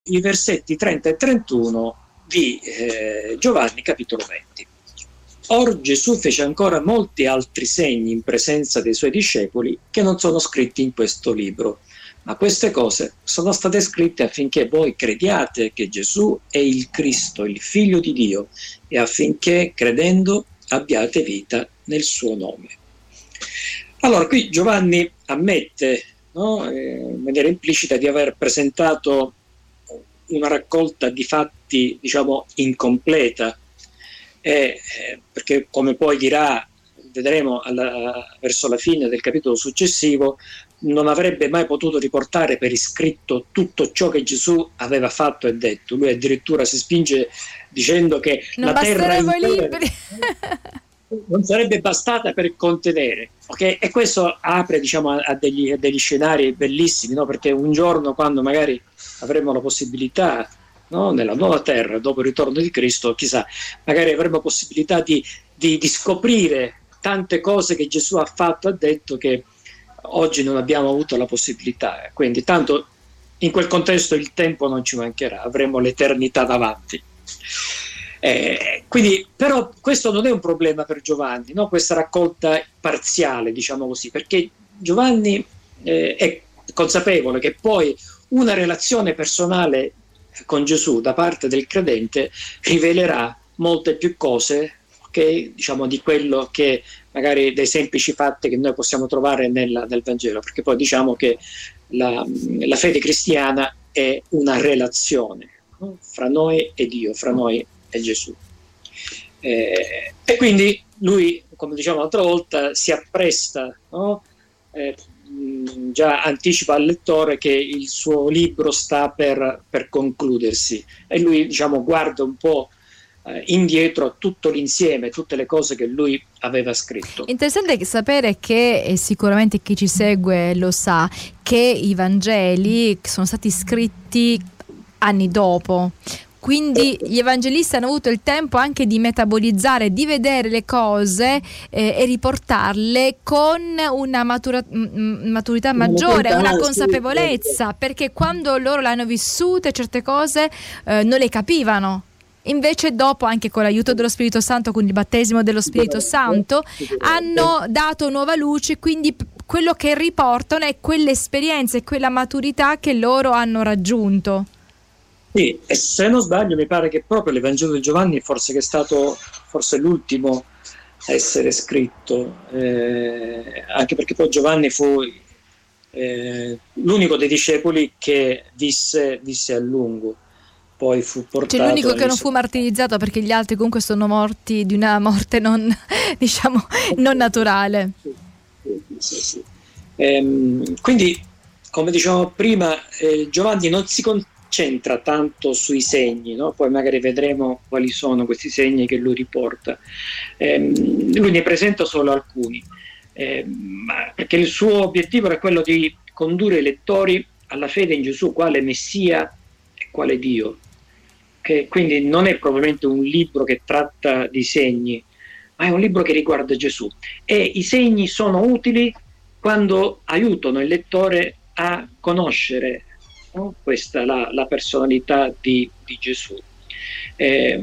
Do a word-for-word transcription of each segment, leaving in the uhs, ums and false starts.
i versetti trenta e trentuno di eh, Giovanni capitolo venti. Or Gesù fece ancora molti altri segni in presenza dei suoi discepoli che non sono scritti in questo libro, ma queste cose sono state scritte affinché voi crediate che Gesù è il Cristo, il Figlio di Dio, e affinché credendo abbiate vita nel suo nome. Allora, qui Giovanni ammette, no, eh, in maniera implicita, di aver presentato una raccolta di fatti, diciamo, incompleta, eh, perché, come poi dirà, vedremo alla, verso la fine del capitolo successivo, non avrebbe mai potuto riportare per iscritto tutto ciò che Gesù aveva fatto e detto. Lui addirittura si spinge dicendo che non la terra intera non sarebbe bastata per contenere, okay? E questo apre, diciamo, a degli, a degli scenari bellissimi, no? Perché un giorno, quando magari avremo la possibilità, no, nella nuova terra, dopo il ritorno di Cristo, chissà, magari avremo possibilità di, di, di scoprire tante cose che Gesù ha fatto, ha detto, che oggi non abbiamo avuto la possibilità. Quindi tanto in quel contesto il tempo non ci mancherà, avremo l'eternità davanti. Eh, quindi, però questo non è un problema per Giovanni, no? Questa raccolta parziale, diciamo così, perché Giovanni eh, è consapevole che poi una relazione personale con Gesù da parte del credente rivelerà molte più cose che, diciamo, di quello che magari dei semplici fatti che noi possiamo trovare nel, nel Vangelo, perché poi diciamo che la, la fede cristiana è una relazione, no? Fra noi e Dio, fra noi e Gesù. Eh, e quindi lui, come diciamo l'altra volta, si appresta, no? eh, mh, già anticipa al lettore che il suo libro sta per, per concludersi, e lui, diciamo, guarda un po' eh, indietro a tutto l'insieme, tutte le cose che lui aveva scritto. Interessante sapere che, e sicuramente chi ci segue lo sa, che i Vangeli sono stati scritti anni dopo. Quindi gli evangelisti hanno avuto il tempo anche di metabolizzare, di vedere le cose eh, e riportarle con una matura- m- maturità maggiore, una consapevolezza, perché quando loro l'hanno vissute certe cose eh, non le capivano. Invece dopo, anche con l'aiuto dello Spirito Santo, con il battesimo dello Spirito Santo, hanno dato nuova luce, quindi quello che riportano è quell'esperienza e quella maturità che loro hanno raggiunto. Sì, e se non sbaglio mi pare che proprio l'Evangelo di Giovanni forse che è stato forse l'ultimo a essere scritto, eh, anche perché poi Giovanni fu eh, l'unico dei discepoli che visse, visse a lungo, poi fu portato... Cioè l'unico che non fu martirizzato, perché gli altri comunque sono morti di una morte non, diciamo, non naturale. Sì, sì, sì. Ehm, quindi, come dicevamo prima, eh, Giovanni non si con centra tanto sui segni, no? Poi magari vedremo quali sono questi segni che lui riporta. Eh, lui ne presenta solo alcuni, eh, ma perché il suo obiettivo era quello di condurre i lettori alla fede in Gesù quale Messia e quale Dio. Che quindi non è probabilmente un libro che tratta di segni, ma è un libro che riguarda Gesù, e i segni sono utili quando aiutano il lettore a conoscere, no? Questa la, la personalità di, di Gesù. Eh,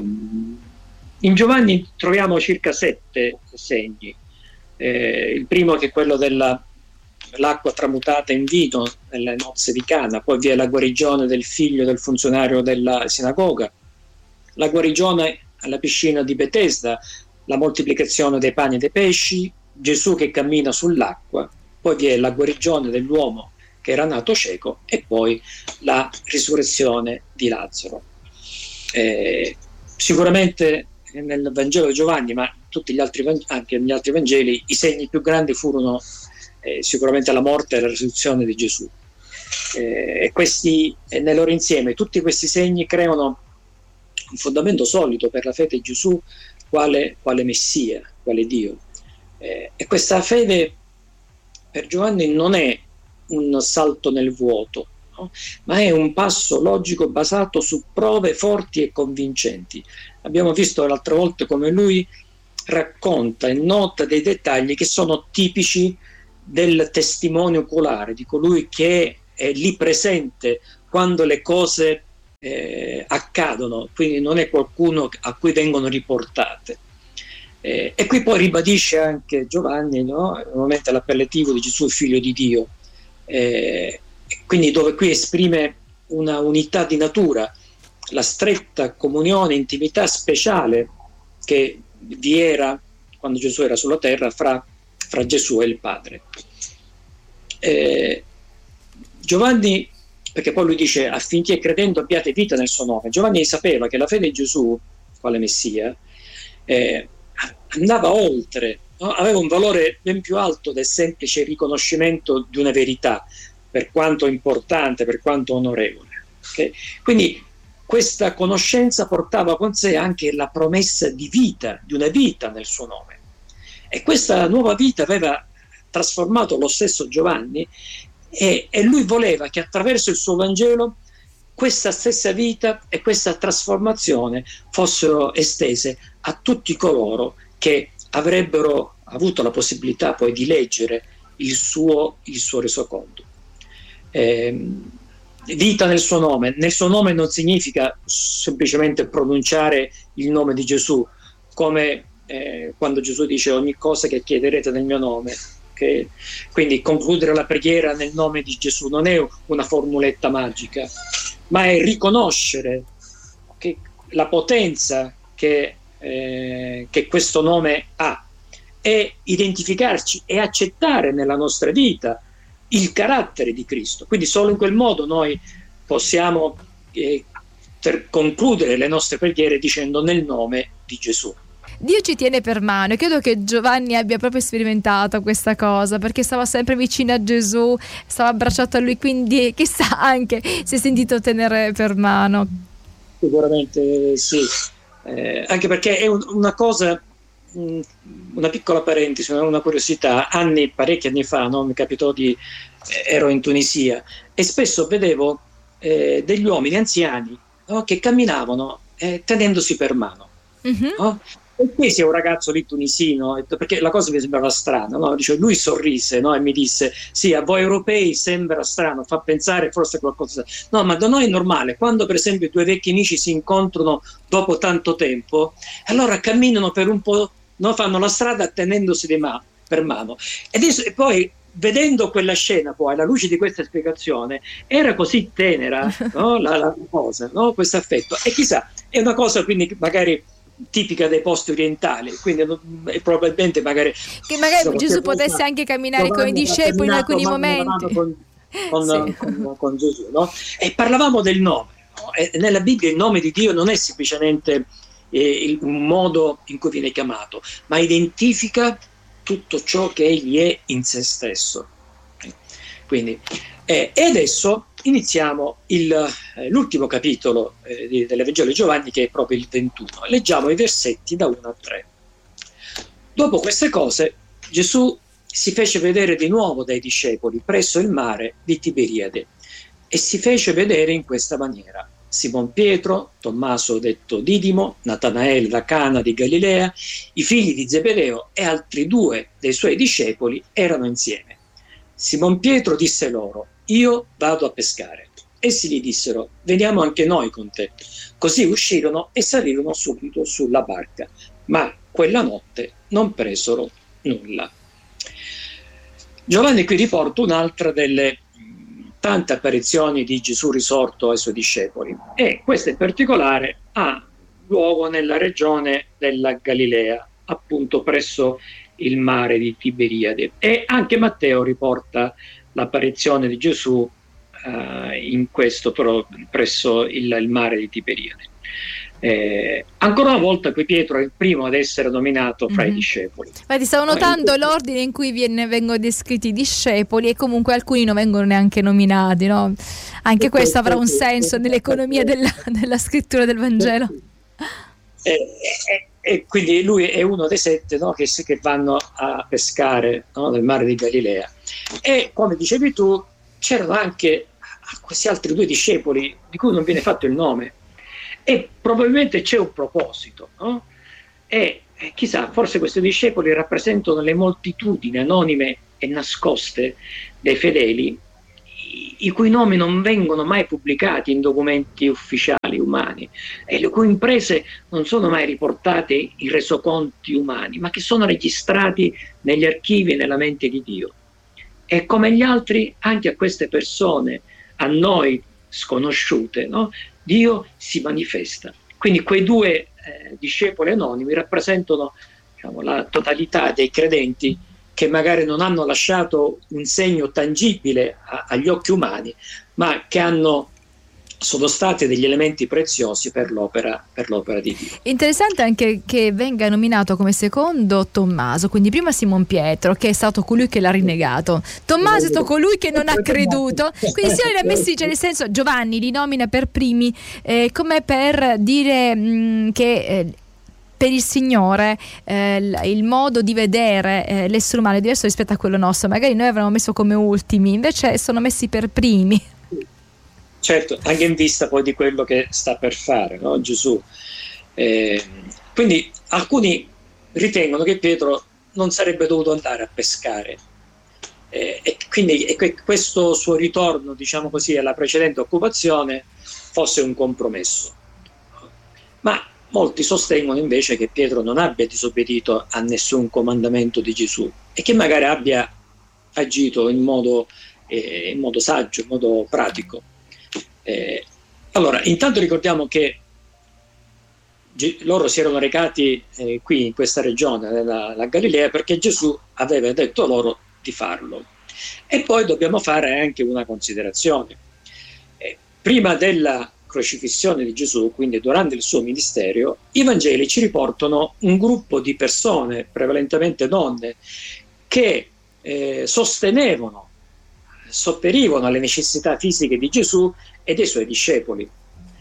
in Giovanni troviamo circa sette segni. Eh, il primo, che è quello dell'acqua tramutata in vino nelle nozze di Cana, poi vi è la guarigione del figlio del funzionario della sinagoga, la guarigione alla piscina di Betesda, la moltiplicazione dei pani e dei pesci, Gesù che cammina sull'acqua, poi vi è la guarigione dell'uomo che era nato cieco, e poi la risurrezione di Lazzaro. Eh, sicuramente nel Vangelo di Giovanni, ma tutti gli altri, anche negli altri Vangeli, i segni più grandi furono eh, sicuramente la morte e la risurrezione di Gesù. Eh, e questi, eh, nel loro insieme, tutti questi segni creano un fondamento solido per la fede in Gesù quale, quale Messia, quale Dio. Eh, e questa fede per Giovanni non è un salto nel vuoto, no? Ma è un passo logico basato su prove forti e convincenti. Abbiamo visto l'altra volta come lui racconta e nota dei dettagli che sono tipici del testimone oculare, di colui che è lì presente quando le cose eh, accadono, quindi non è qualcuno a cui vengono riportate. Eh, e qui poi ribadisce anche Giovanni, no? Nuovamente l'appellativo di Gesù figlio di Dio, eh, quindi dove qui esprime una unità di natura, la stretta comunione, intimità speciale che vi era quando Gesù era sulla terra fra, fra Gesù e il Padre. Eh, Giovanni, perché poi lui dice affinché credendo abbiate vita nel suo nome, Giovanni sapeva che la fede in Gesù, quale Messia, eh, andava oltre, no? Aveva un valore ben più alto del semplice riconoscimento di una verità, per quanto importante, per quanto onorevole. Okay? Quindi questa conoscenza portava con sé anche la promessa di vita, di una vita nel suo nome. E questa nuova vita aveva trasformato lo stesso Giovanni e, e lui voleva che attraverso il suo Vangelo questa stessa vita e questa trasformazione fossero estese a tutti coloro che avrebbero avuto la possibilità poi di leggere il suo, il suo resoconto. Eh, vita nel suo nome. Nel suo nome non significa semplicemente pronunciare il nome di Gesù, come eh, quando Gesù dice ogni cosa che chiederete nel mio nome. Okay? Quindi concludere la preghiera nel nome di Gesù non è una formuletta magica, ma è riconoscere che la potenza che, eh, che questo nome ha e identificarci e accettare nella nostra vita il carattere di Cristo. Quindi solo in quel modo noi possiamo eh, per concludere le nostre preghiere dicendo nel nome di Gesù. Dio ci tiene per mano e credo che Giovanni abbia proprio sperimentato questa cosa, perché stava sempre vicino a Gesù, stava abbracciato a lui, quindi chissà anche si è sentito tenere per mano. Sicuramente sì, eh, anche perché è un, una cosa, mh, una piccola parentesi, una curiosità. Anni, parecchi anni fa, no, mi capitò di, eh, ero in Tunisia e spesso vedevo eh, degli uomini anziani, no, che camminavano eh, tenendosi per mano. Mm-hmm. No? E qui sia un ragazzo lì tunisino, perché la cosa mi sembrava strana, no? Dice, lui sorrise, no? E mi disse, sì, a voi europei sembra strano, fa pensare forse qualcosa, no, ma da noi è normale, quando per esempio due vecchi amici si incontrano dopo tanto tempo, allora camminano per un po', no? Fanno la strada tenendosi di ma- per mano, e, adesso, e poi vedendo quella scena poi, alla luce di questa spiegazione, era così tenera, no? la, la cosa, no? Questo affetto, e chissà, è una cosa quindi magari tipica dei posti orientali, quindi è probabilmente magari che magari Gesù potesse anche camminare con i discepoli in alcuni momenti con, con, sì. con, con Gesù, no? E parlavamo del nome, no? E nella Bibbia il nome di Dio non è semplicemente eh, il, un modo in cui viene chiamato, ma identifica tutto ciò che egli è in se stesso. Quindi, eh, e adesso iniziamo il, eh, l'ultimo capitolo eh, di, dell'Evangelo di Giovanni, che è proprio il ventuno. Leggiamo i versetti da uno a tre. Dopo queste cose Gesù si fece vedere di nuovo dai discepoli presso il mare di Tiberiade e si fece vedere in questa maniera: Simon Pietro, Tommaso detto Didimo, Natanaele da Cana di Galilea, i figli di Zebedeo e altri due dei suoi discepoli erano insieme. Simon Pietro disse loro: io vado a pescare. Essi gli dissero: veniamo anche noi con te. Così uscirono e salirono subito sulla barca, ma quella notte non presero nulla. Giovanni qui riporta un'altra delle tante apparizioni di Gesù risorto ai suoi discepoli, e questa in particolare ha luogo nella regione della Galilea, appunto presso il mare di Tiberiade, e anche Matteo riporta l'apparizione di Gesù uh, in questo però presso il, il mare di Tiberiade. Eh, ancora una volta qui Pietro è il primo ad essere nominato fra mm-hmm. i discepoli. Infatti stavo notando eh, l'ordine in cui viene, vengono descritti i discepoli, e comunque alcuni non vengono neanche nominati, no? Anche questo avrà un senso nell'economia della, della scrittura del Vangelo. E, e, e quindi lui è uno dei sette, no, che, che vanno a pescare, no, nel mare di Galilea. E come dicevi tu, c'erano anche questi altri due discepoli di cui non viene fatto il nome, e probabilmente c'è un proposito, no? E, e chissà, forse questi discepoli rappresentano le moltitudini anonime e nascoste dei fedeli i cui nomi non vengono mai pubblicati in documenti ufficiali umani e le cui imprese non sono mai riportate in resoconti umani, ma che sono registrati negli archivi e nella mente di Dio. E come gli altri, anche a queste persone, a noi sconosciute, no? Dio si manifesta. Quindi quei due eh, discepoli anonimi rappresentano, diciamo, la totalità dei credenti che magari non hanno lasciato un segno tangibile a, agli occhi umani, ma che hanno, sono stati degli elementi preziosi per l'opera, per l'opera di Dio. Interessante anche che venga nominato come secondo Tommaso, quindi prima Simon Pietro, che è stato colui che l'ha rinnegato, Tommaso è stato colui che non ha creduto, quindi si è messi, cioè nel senso, Giovanni li nomina per primi eh, come per dire mh, che eh, per il Signore eh, il modo di vedere eh, l'essere umano è diverso rispetto a quello nostro. Magari noi avremmo messo come ultimi, invece sono messi per primi. Certo, anche in vista poi di quello che sta per fare, no, Gesù. Eh, quindi alcuni ritengono che Pietro non sarebbe dovuto andare a pescare eh, e quindi e que- questo suo ritorno, diciamo così, alla precedente occupazione fosse un compromesso. Ma molti sostengono invece che Pietro non abbia disobbedito a nessun comandamento di Gesù e che magari abbia agito in modo, eh, in modo saggio, in modo pratico. Eh, allora, intanto ricordiamo che G- loro si erano recati eh, qui in questa regione, nella, la Galilea, perché Gesù aveva detto loro di farlo. E poi dobbiamo fare anche una considerazione. Eh, prima della crocifissione di Gesù, quindi durante il suo ministero, i Vangeli ci riportano un gruppo di persone, prevalentemente donne, che eh, sostenevano, sopperivano alle necessità fisiche di Gesù e dei suoi discepoli.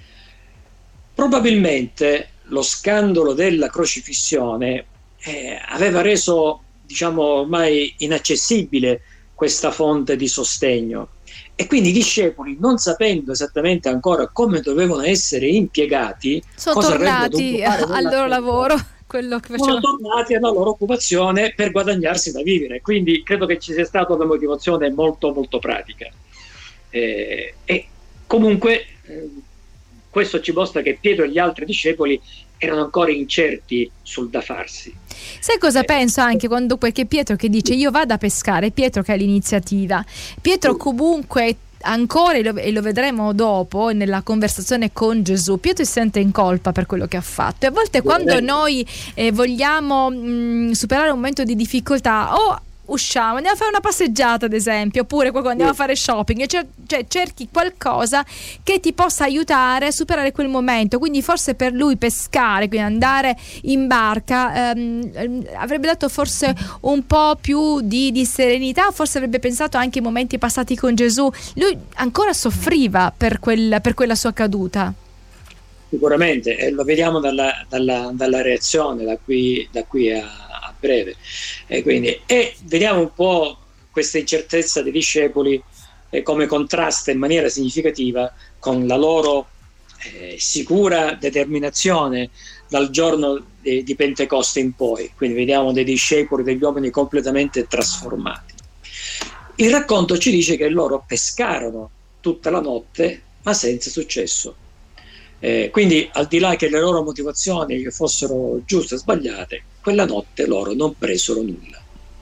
Probabilmente lo scandalo della crocifissione eh, aveva reso, diciamo, ormai inaccessibile questa fonte di sostegno. E quindi i discepoli, non sapendo esattamente ancora come dovevano essere impiegati, sono cosa tornati al loro lavoro, quello che facevano. Sono tornati alla loro occupazione per guadagnarsi da vivere. Quindi credo che ci sia stata una motivazione molto molto pratica. Eh, e comunque eh, questo ci mostra che Pietro e gli altri discepoli erano ancora incerti sul da farsi. Sai cosa eh, penso anche quando, perché Pietro che dice io vado a pescare, Pietro che ha l'iniziativa, Pietro comunque ancora, e lo, e lo vedremo dopo nella conversazione con Gesù, Pietro si sente in colpa per quello che ha fatto, e a volte quando noi eh, vogliamo mh, superare un momento di difficoltà o usciamo, andiamo a fare una passeggiata ad esempio, oppure quando andiamo a fare shopping, cioè, cioè cerchi qualcosa che ti possa aiutare a superare quel momento. Quindi forse per lui pescare, quindi andare in barca ehm, avrebbe dato forse un po' più di, di serenità, forse avrebbe pensato anche ai momenti passati con Gesù. Lui ancora soffriva per, quel, per quella sua caduta. Sicuramente, e lo vediamo dalla, dalla, dalla reazione da qui, da qui a breve. E quindi e vediamo un po' questa incertezza dei discepoli eh, come contrasta in maniera significativa con la loro eh, sicura determinazione dal giorno di, di Pentecoste in poi. Quindi vediamo dei discepoli, degli uomini completamente trasformati. Il racconto ci dice che loro pescarono tutta la notte ma senza successo. Eh, quindi al di là che le loro motivazioni che fossero giuste o sbagliate, quella notte loro non presero nulla.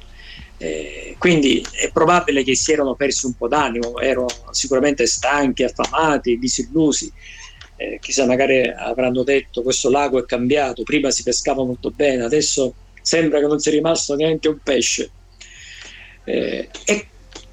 Eh, quindi è probabile che si erano persi un po' d'animo, erano sicuramente stanchi, affamati, disillusi. Eh, chissà, magari avranno detto questo lago è cambiato, prima si pescava molto bene, adesso sembra che non sia rimasto neanche un pesce. Eh, e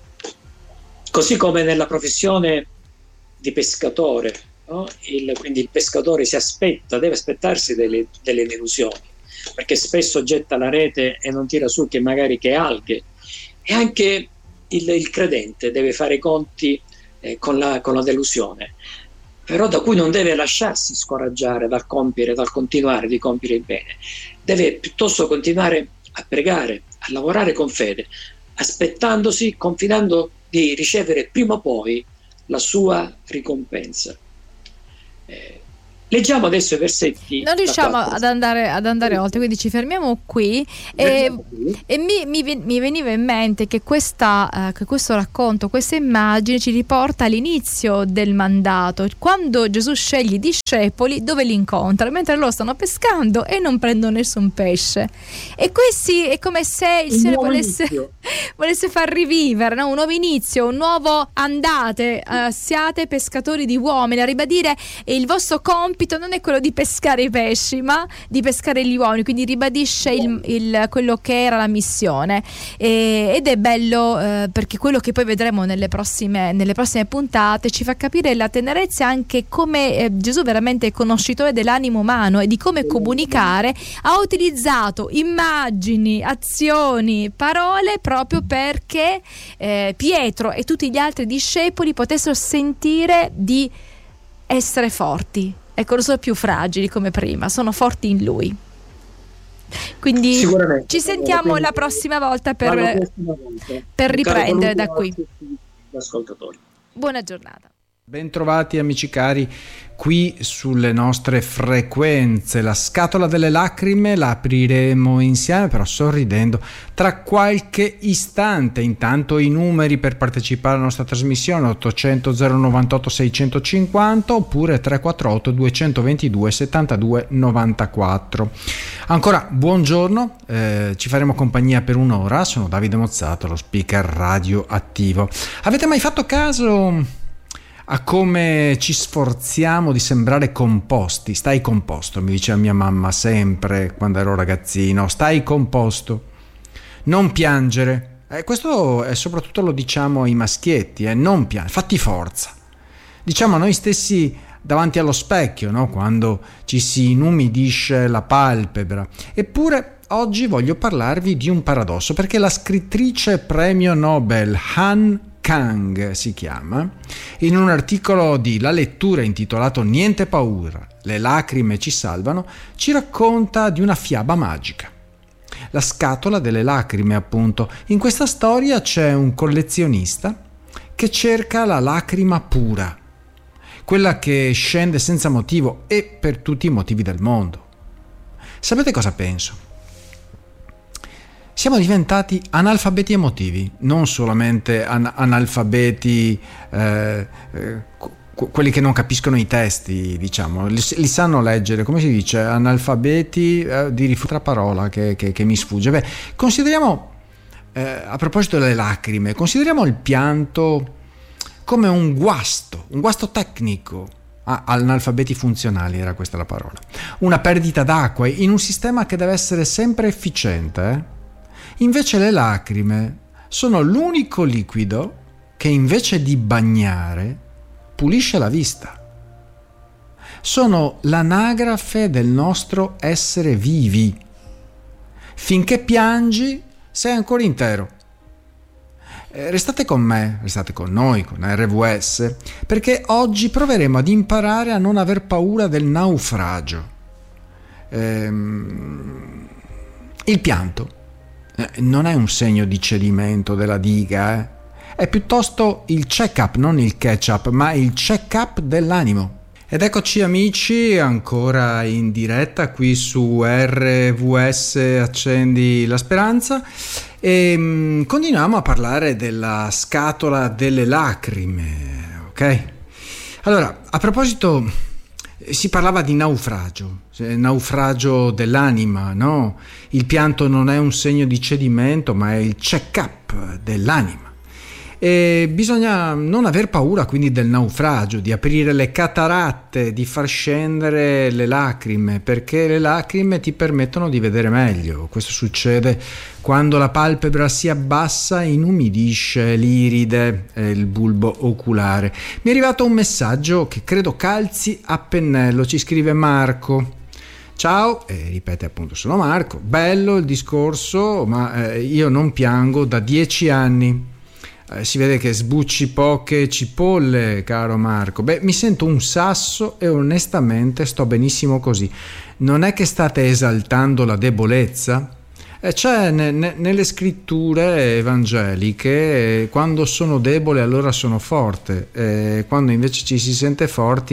così come nella professione di pescatore, no? il, quindi il pescatore si aspetta, deve aspettarsi delle, delle delusioni, perché spesso getta la rete e non tira su che magari che alghe, e anche il, il credente deve fare i conti eh, con, la, con la delusione, però da cui non deve lasciarsi scoraggiare dal compiere, dal continuare di compiere il bene, deve piuttosto continuare a pregare, a lavorare con fede, aspettandosi, confidando di ricevere prima o poi la sua ricompensa. Eh, Leggiamo adesso i versetti. Non riusciamo ad andare, ad andare oltre, quindi ci fermiamo qui. E, e mi, mi, mi veniva in mente che, questa, uh, che questo racconto, questa immagine ci riporta all'inizio del mandato, quando Gesù sceglie i discepoli, dove li incontra, mentre loro stanno pescando e non prendono nessun pesce. E questi è come se il Signore volesse, volesse far rivivere, no? Un nuovo inizio, un nuovo andate, uh, siate pescatori di uomini, a ribadire il vostro compito non è quello di pescare i pesci, ma di pescare gli uomini, quindi ribadisce il, il, quello che era la missione. E, ed è bello eh, perché quello che poi vedremo nelle prossime, nelle prossime puntate ci fa capire la tenerezza, anche come eh, Gesù veramente è conoscitore dell'animo umano e di come comunicare. Ha utilizzato immagini, azioni, parole proprio perché eh, Pietro e tutti gli altri discepoli potessero sentire di essere forti. Ecco, non sono più fragili come prima, sono forti in Lui. Quindi ci sentiamo la prossima volta per, prossima volta. per riprendere da qui. Buona giornata. Bentrovati amici cari, qui sulle nostre frequenze. La scatola delle lacrime la apriremo insieme, però sorridendo, tra qualche istante. Intanto i numeri per partecipare alla nostra trasmissione: ottocento zero novantotto seicentocinquanta oppure tre quattro otto duecentoventidue settantadue novantaquattro. Ancora buongiorno, eh, ci faremo compagnia per un'ora. Sono Davide Mozzato, lo speaker radioattivo. Avete mai fatto caso a come ci sforziamo di sembrare composti? Stai composto, mi diceva mia mamma sempre quando ero ragazzino, stai composto, non piangere. Eh, questo è soprattutto lo diciamo ai maschietti, eh, non piangere, fatti forza. Diciamo a noi stessi davanti allo specchio, no? Quando ci si inumidisce la palpebra. Eppure oggi voglio parlarvi di un paradosso, perché la scrittrice premio Nobel Han Kang si chiama, in un articolo di La Lettura intitolato Niente paura, le lacrime ci salvano, ci racconta di una fiaba magica. La scatola delle lacrime, appunto. In questa storia c'è un collezionista che cerca la lacrima pura, quella che scende senza motivo e per tutti i motivi del mondo. Sapete cosa penso? Siamo diventati analfabeti emotivi, non solamente an- analfabeti, eh, eh, qu- quelli che non capiscono i testi, diciamo, li, li sanno leggere, come si dice, analfabeti eh, di rifutra parola che, che, che mi sfugge. Beh, consideriamo, eh, a proposito delle lacrime, consideriamo il pianto come un guasto, un guasto tecnico. Ah, analfabeti funzionali era questa la parola. Una perdita d'acqua in un sistema che deve essere sempre efficiente, eh? Invece le lacrime sono l'unico liquido che, invece di bagnare, pulisce la vista. Sono l'anagrafe del nostro essere vivi. Finché piangi sei ancora intero. Eh, restate con me, restate con noi, con R V S, perché oggi proveremo ad imparare a non aver paura del naufragio. Ehm, il pianto non è un segno di cedimento della diga, eh? È piuttosto il check-up, non il catch-up, ma il check-up dell'animo. Ed eccoci amici, ancora in diretta qui su R V S Accendi la Speranza e mh, continuiamo a parlare della scatola delle lacrime, ok? Allora, a proposito, si parlava di naufragio, naufragio dell'anima, no? Il pianto non è un segno di cedimento, ma è il check-up dell'anima. E bisogna non aver paura quindi del naufragio, di aprire le cataratte, di far scendere le lacrime, perché le lacrime ti permettono di vedere meglio. Questo succede quando la palpebra si abbassa e inumidisce l'iride e il bulbo oculare. Mi è arrivato un messaggio che credo calzi a pennello, ci scrive Marco. Ciao, e ripete appunto, sono Marco, bello il discorso, ma eh, io non piango da dieci anni. Eh, si vede che sbucci poche cipolle, caro Marco. Beh, mi sento un sasso e onestamente sto benissimo così. Non è che state esaltando la debolezza? Eh, c'è ne, ne, nelle scritture evangeliche, eh, quando sono debole allora sono forte, eh, quando invece ci si sente forti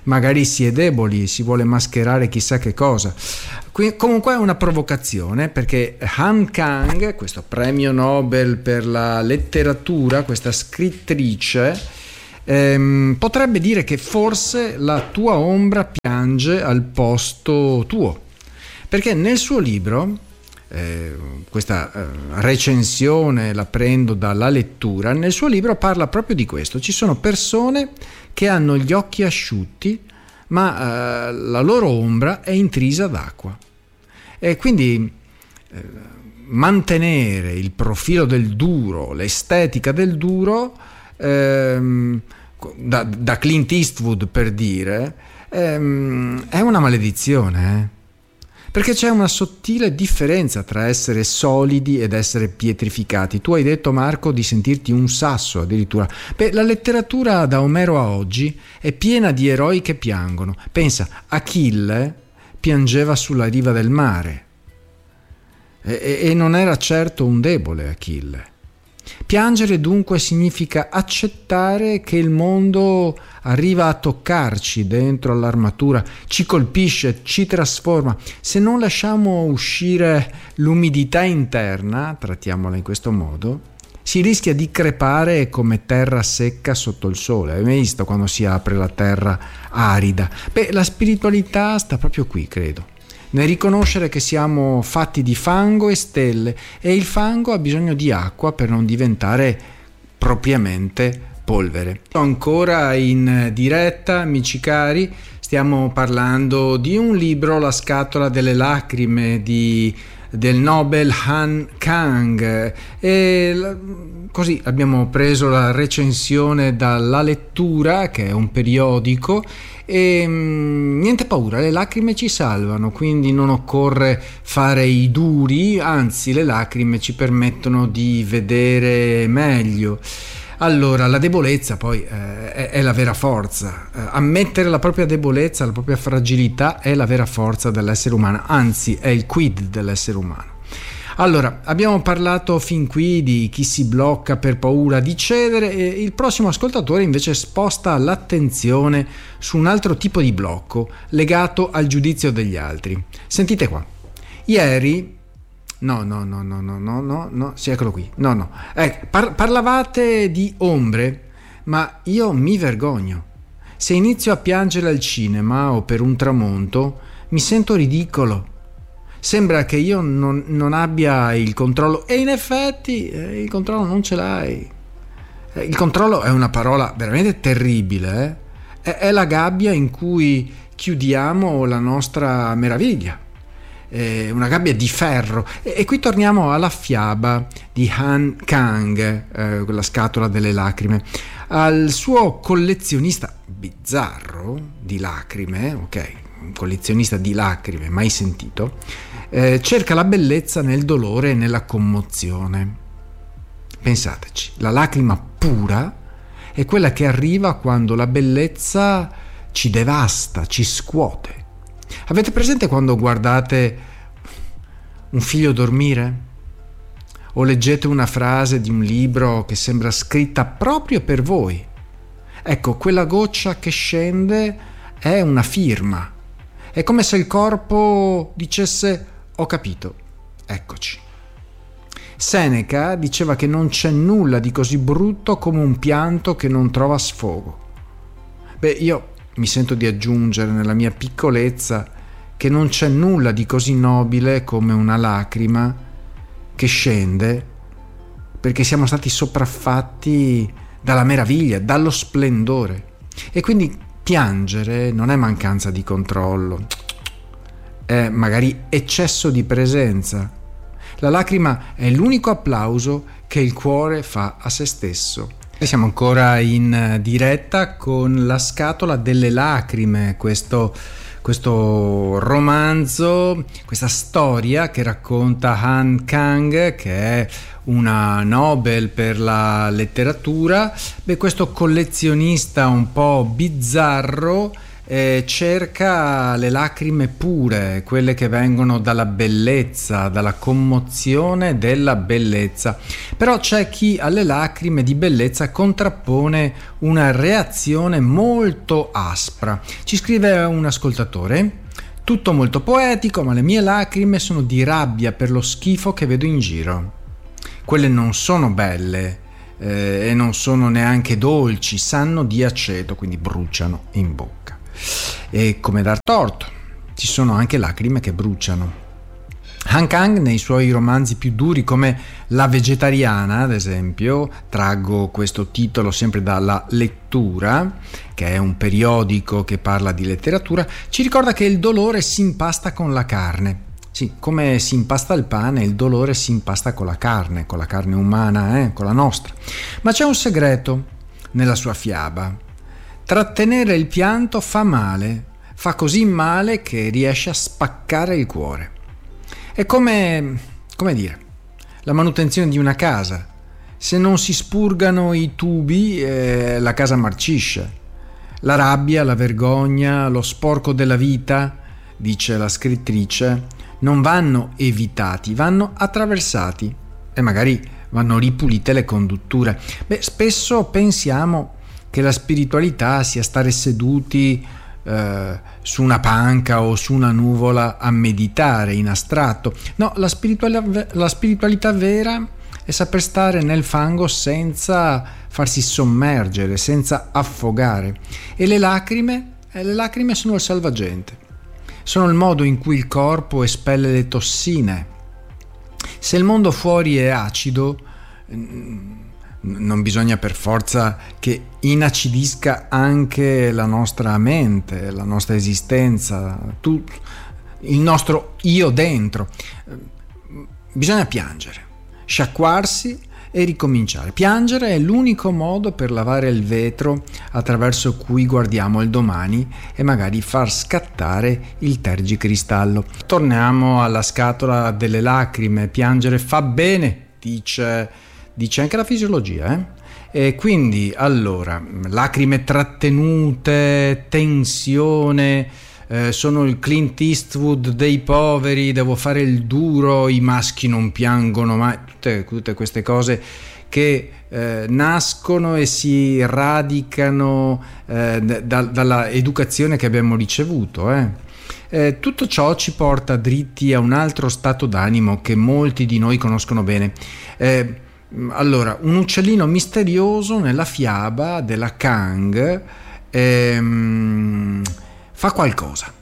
magari si è deboli, si vuole mascherare chissà che cosa. Qui, comunque è una provocazione, perché Han Kang, questo premio Nobel per la letteratura, questa scrittrice, ehm, potrebbe dire che forse la tua ombra piange al posto tuo, perché nel suo libro, Eh, questa eh, recensione la prendo dalla lettura, nel suo libro parla proprio di questo. Ci sono persone che hanno gli occhi asciutti, ma eh, la loro ombra è intrisa d'acqua, e quindi eh, mantenere il profilo del duro, l'estetica del duro, ehm, da, da Clint Eastwood per dire, ehm, è una maledizione, eh? Perché c'è una sottile differenza tra essere solidi ed essere pietrificati. Tu hai detto, Marco, di sentirti un sasso addirittura. Beh, la letteratura da Omero a oggi è piena di eroi che piangono. Pensa, Achille piangeva sulla riva del mare e, e non era certo un debole Achille. Piangere dunque significa accettare che il mondo arriva a toccarci dentro all'armatura, ci colpisce, ci trasforma. Se non lasciamo uscire l'umidità interna, trattiamola in questo modo, si rischia di crepare come terra secca sotto il sole. Hai mai visto quando si apre la terra arida? Beh, la spiritualità sta proprio qui, credo, nel riconoscere che siamo fatti di fango e stelle, e il fango ha bisogno di acqua per non diventare propriamente polvere. Ancora in diretta, amici cari, stiamo parlando di un libro, La scatola delle lacrime, di, del Nobel Han Kang, e così abbiamo preso la recensione dalla lettura, che è un periodico, e mh, niente paura, le lacrime ci salvano, quindi non occorre fare i duri, anzi le lacrime ci permettono di vedere meglio. Allora, la debolezza poi eh, è, è la vera forza. Eh, ammettere la propria debolezza, la propria fragilità è la vera forza dell'essere umano, anzi è il quid dell'essere umano. Allora, abbiamo parlato fin qui di chi si blocca per paura di cedere, e il prossimo ascoltatore invece sposta l'attenzione su un altro tipo di blocco legato al giudizio degli altri. Sentite qua. Ieri No, no, no, no, no, no, no, no, sì, eccolo qui. No, no. Eh, par- parlavate di ombre, ma io mi vergogno. Se inizio a piangere al cinema o per un tramonto, mi sento ridicolo. Sembra che io non, non abbia il controllo, e in effetti eh, il controllo non ce l'hai. Eh, il controllo è una parola veramente terribile, eh? È, è la gabbia in cui chiudiamo la nostra meraviglia. Una gabbia di ferro. E, e qui torniamo alla fiaba di Han Kang, eh, La scatola delle lacrime, al suo collezionista bizzarro di lacrime, ok, un collezionista di lacrime mai sentito, eh, cerca la bellezza nel dolore e nella commozione. Pensateci, la lacrima pura è quella che arriva quando la bellezza ci devasta, ci scuote. Avete presente quando guardate un figlio dormire? O leggete una frase di un libro che sembra scritta proprio per voi? Ecco, quella goccia che scende è una firma. È come se il corpo dicesse: ho capito, eccoci. Seneca diceva che non c'è nulla di così brutto come un pianto che non trova sfogo. Beh, io mi sento di aggiungere nella mia piccolezza che non c'è nulla di così nobile come una lacrima che scende perché siamo stati sopraffatti dalla meraviglia, dallo splendore. E quindi piangere non è mancanza di controllo, è magari eccesso di presenza. La lacrima è l'unico applauso che il cuore fa a se stesso. Siamo ancora in diretta con La scatola delle lacrime, questo, questo romanzo, questa storia che racconta Han Kang, che è una Nobel per la letteratura. Beh, questo collezionista un po' bizzarro eh, cerca le lacrime pure, quelle che vengono dalla bellezza, dalla commozione della bellezza. Però c'è chi alle lacrime di bellezza contrappone una reazione molto aspra. Ci scrive un ascoltatore: tutto molto poetico, ma le mie lacrime sono di rabbia per lo schifo che vedo in giro. Quelle non sono belle eh, e non sono neanche dolci, sanno di aceto, quindi bruciano in bocca. E come dar torto, ci sono anche lacrime che bruciano. Han Kang, nei suoi romanzi più duri come La vegetariana, ad esempio, traggo questo titolo sempre dalla Lettura, che è un periodico che parla di letteratura, ci ricorda che il dolore si impasta con la carne. Sì, come si impasta il pane, il dolore si impasta con la carne, con la carne umana, eh, con la nostra. Ma c'è un segreto nella sua fiaba. Trattenere il pianto fa male, fa così male che riesce a spaccare il cuore. È come, come dire, la manutenzione di una casa. Se non si spurgano i tubi, eh, la casa marcisce. La rabbia, la vergogna, lo sporco della vita, dice la scrittrice, non vanno evitati, vanno attraversati e magari vanno ripulite le condutture. Beh, spesso pensiamo che la spiritualità sia stare seduti eh, su una panca o su una nuvola a meditare in astratto. No, la spiritualità, la spiritualità vera è saper stare nel fango senza farsi sommergere, senza affogare. E le lacrime, eh, le lacrime sono il salvagente. Sono il modo in cui il corpo espelle le tossine. Se il mondo fuori è acido, non bisogna per forza che inacidisca anche la nostra mente, la nostra esistenza, tutto, il nostro io dentro. Bisogna piangere, sciacquarsi e ricominciare. Piangere è l'unico modo per lavare il vetro attraverso cui guardiamo il domani e magari far scattare il tergicristallo. Torniamo alla scatola delle lacrime. Piangere fa bene, dice, dice anche la fisiologia, eh? E quindi, allora, lacrime trattenute, tensione, eh, sono il Clint Eastwood dei poveri, devo fare il duro, i maschi non piangono mai, tutte, tutte queste cose che eh, nascono e si radicano eh, da, dalla educazione che abbiamo ricevuto. Eh. Eh, tutto ciò ci porta dritti a un altro stato d'animo che molti di noi conoscono bene. Eh, allora, un uccellino misterioso nella fiaba della Kang ehm, fa qualcosa.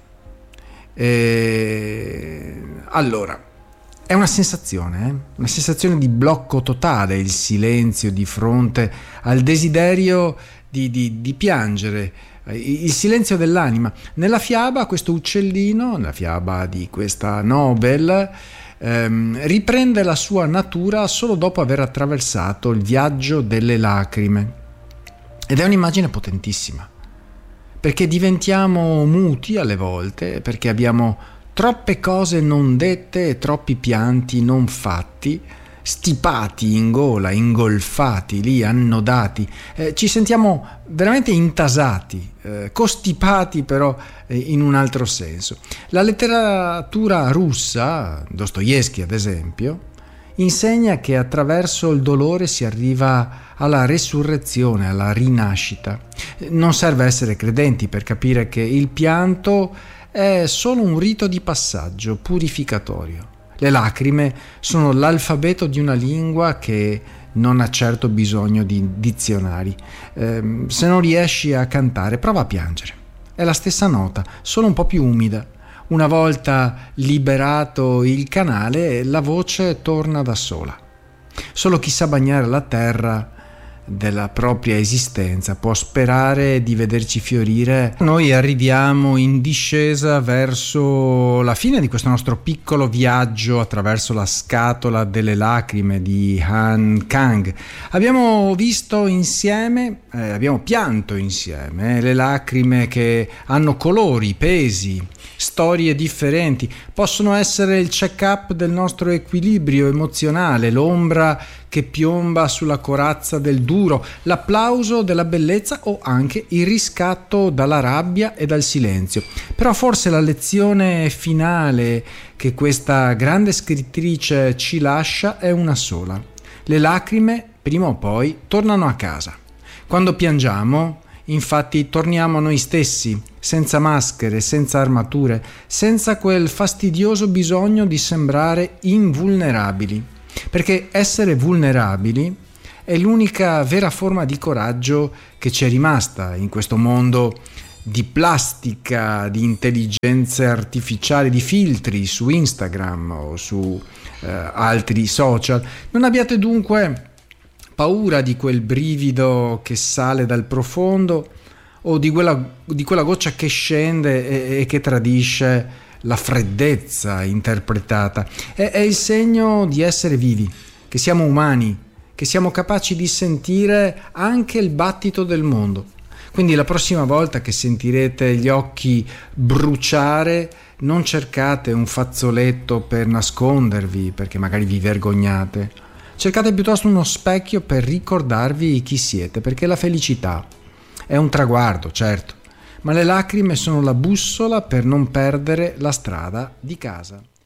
Eh, allora, è una sensazione, eh? una sensazione di blocco totale, il silenzio di fronte al desiderio di, di, di piangere, il silenzio dell'anima. Nella fiaba questo uccellino, nella fiaba di questa Nobel, ehm, riprende la sua natura solo dopo aver attraversato il viaggio delle lacrime. Ed è un'immagine potentissima, perché diventiamo muti alle volte, perché abbiamo troppe cose non dette e troppi pianti non fatti, stipati in gola, ingolfati lì, annodati. Eh, ci sentiamo veramente intasati, eh, costipati però eh, in un altro senso. La letteratura russa, Dostoevskij ad esempio, insegna che attraverso il dolore si arriva alla resurrezione, alla rinascita. Non serve essere credenti per capire che il pianto è solo un rito di passaggio purificatorio. Le lacrime sono l'alfabeto di una lingua che non ha certo bisogno di dizionari. Eh, se non riesci a cantare, prova a piangere. È la stessa nota, solo un po' più umida. Una volta liberato il canale, la voce torna da sola. Solo chi sa bagnare la terra della propria esistenza può sperare di vederci fiorire. Noi arriviamo in discesa verso la fine di questo nostro piccolo viaggio attraverso la scatola delle lacrime di Han Kang. Abbiamo visto insieme, eh, abbiamo pianto insieme eh, le lacrime che hanno colori, pesi, storie differenti, possono essere il check-up del nostro equilibrio emozionale, l'ombra che piomba sulla corazza del duro, l'applauso della bellezza o anche il riscatto dalla rabbia e dal silenzio. Però forse la lezione finale che questa grande scrittrice ci lascia è una sola: le lacrime prima o poi tornano a casa. Quando piangiamo, infatti, torniamo a noi stessi, senza maschere, senza armature, senza quel fastidioso bisogno di sembrare invulnerabili, perché essere vulnerabili è l'unica vera forma di coraggio che ci è rimasta in questo mondo di plastica, di intelligenze artificiali, di filtri su Instagram o su eh, altri social. Non abbiate dunque paura di quel brivido che sale dal profondo o di quella, di quella goccia che scende e, e che tradisce la freddezza interpretata. È, è il segno di essere vivi, che siamo umani, che siamo capaci di sentire anche il battito del mondo. Quindi la prossima volta che sentirete gli occhi bruciare, non cercate un fazzoletto per nascondervi, perché magari vi vergognate. Cercate piuttosto uno specchio per ricordarvi chi siete, perché la felicità è un traguardo, certo, ma le lacrime sono la bussola per non perdere la strada di casa.